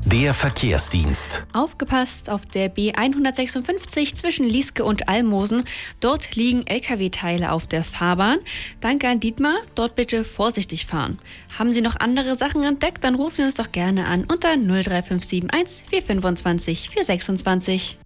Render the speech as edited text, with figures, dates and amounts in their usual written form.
Der Verkehrsdienst. Aufgepasst auf der B156 zwischen Lieske und Almosen. Dort liegen Lkw-Teile auf der Fahrbahn. Danke an Dietmar. Dort bitte vorsichtig fahren. Haben Sie noch andere Sachen entdeckt? Dann rufen Sie uns doch gerne an unter 03571 425 426.